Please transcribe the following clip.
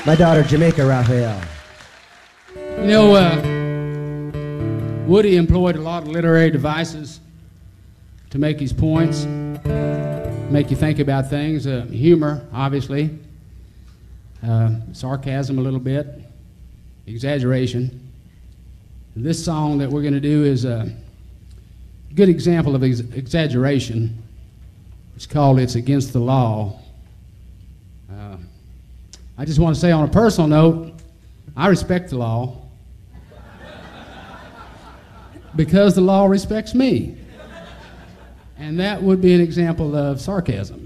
My daughter, Jamaica Raphael. You know, Woody employed a lot of literary devices to make his points, make you think about things. Humor, obviously, sarcasm a little bit, exaggeration. This song that we're going to do is a good example of exaggeration. It's called It's Against the Law. I just want to say on a personal note, I respect the law because the law respects me. And that would be an example of sarcasm.